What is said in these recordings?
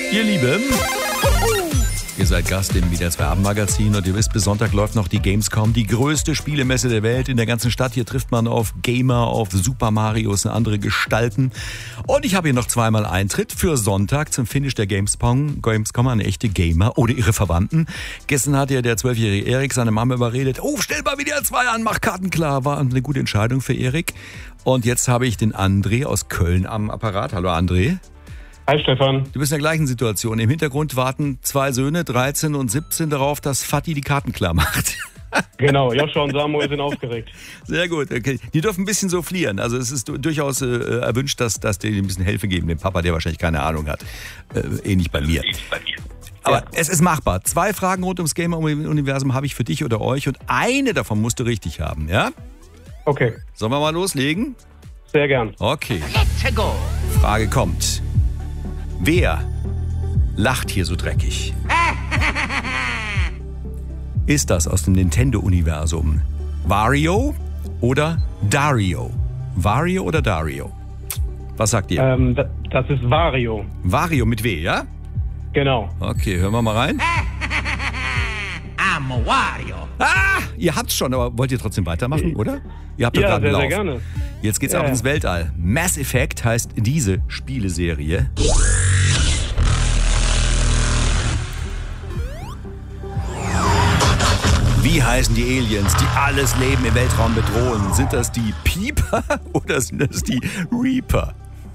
Ihr Lieben, ihr seid Gast im WDR 2 Abendmagazin und ihr wisst, bis Sonntag läuft noch die Gamescom, die größte Spielemesse der Welt in der ganzen Stadt. Hier trifft man auf Gamer, auf Super Marios und andere Gestalten. Und ich habe hier noch zweimal Eintritt für Sonntag zum Finish der Gamescom an echte Gamer oder ihre Verwandten. Gestern hat ja der 12-jährige Erik seine Mama überredet, stell mal WDR 2 an, mach Karten klar. War eine gute Entscheidung für Erik. Und jetzt habe ich den André aus Köln am Apparat. Hallo André. Hi Stefan. Du bist in der gleichen Situation. Im Hintergrund warten 2 Söhne, 13 und 17, darauf, dass Vati die Karten klar macht. Genau, Joscha und Samuel sind aufgeregt. Sehr gut. Okay. Die dürfen ein bisschen so fliehen. Also es ist durchaus erwünscht, dass die ein bisschen Hilfe geben. Dem Papa, der wahrscheinlich keine Ahnung hat. Ähnlich bei mir. Aber es ist machbar. 2 Fragen rund ums Gamer-Universum habe ich für dich oder euch und eine davon musst du richtig haben, ja? Okay. Sollen wir mal loslegen? Sehr gern. Okay. Let's go. Frage kommt. Wer lacht hier so dreckig? Ist das aus dem Nintendo-Universum Wario oder Dario? Wario oder Dario? Was sagt ihr? Das ist Wario. Wario mit W, ja? Genau. Okay, hören wir mal rein. I'm Wario. Ihr habt's schon, aber wollt ihr trotzdem weitermachen, oder? Ihr habt doch gerade einen Lauf. Sehr gerne. Jetzt geht's auch ins Weltall. Mass Effect heißt diese Spieleserie. Wie heißen die Aliens, die alles Leben im Weltraum bedrohen? Sind das die Pieper oder sind das die Reaper?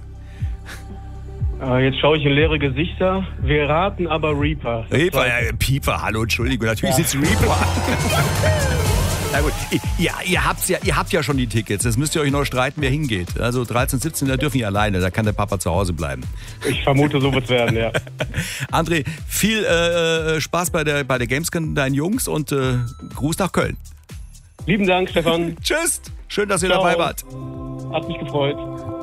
Jetzt schaue ich in leere Gesichter. Wir raten aber Reaper. Reaper, Pieper, hallo, Entschuldigung, natürlich sind es Reaper. Na gut, ihr habt ja schon die Tickets. Jetzt müsst ihr euch noch streiten, wer hingeht. Also 13, 17, da dürfen die alleine, da kann der Papa zu Hause bleiben. Ich vermute, so wird's werden, ja. André, viel Spaß bei der Gamescom, deinen Jungs und Gruß nach Köln. Lieben Dank, Stefan. Tschüss, schön, dass ihr dabei wart. Hat mich gefreut.